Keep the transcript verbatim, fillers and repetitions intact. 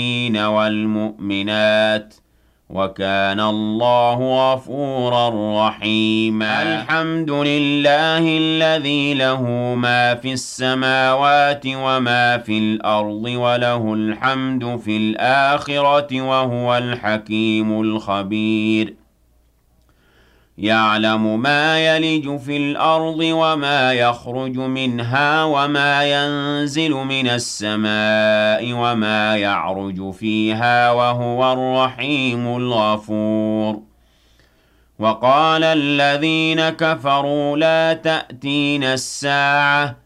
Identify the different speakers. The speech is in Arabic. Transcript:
Speaker 1: والمؤمنات وكان الله غفورا رحيما الحمد لله الذي له ما في السماوات وما في الأرض وله الحمد في الآخرة وهو الحكيم الخبير يعلم ما يلج في الأرض وما يخرج منها وما ينزل من السماء وما يعرج فيها وهو الرحيم الغفور وقال الذين كفروا لا تأتين الساعة